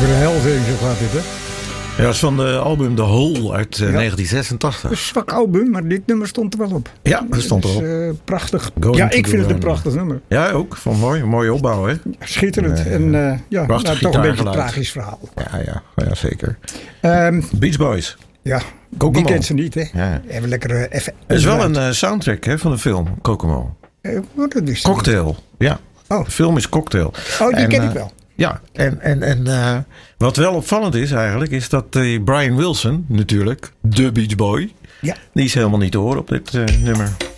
Over de helft heen zo gaat dit, hè? Ja, dat is van de album The Hole uit 1986. Een zwak album, maar dit nummer stond er wel op. Ja, dat stond erop. Prachtig. Going ja, to ik the vind het een Run. prachtig nummer. Ja, ook. Van mooi. Een mooie opbouw, hè? Schitterend. En ja, prachtig nou, toch een beetje een gitaargeluid. tragisch verhaal. Ja, zeker. Ehm, Beach Boys. ja, Kokomo. die kent ze niet, hè? Ja. Even lekker even... Het is wel een soundtrack hè, van de film Kokomo. Wat is het? Cocktail. Ja. Oh. De film is Cocktail. Oh, die En, ken ik wel. Ja, en wat wel opvallend is eigenlijk, is dat Brian Wilson, natuurlijk, de Beach Boy, Ja. die is helemaal niet te horen op dit nummer.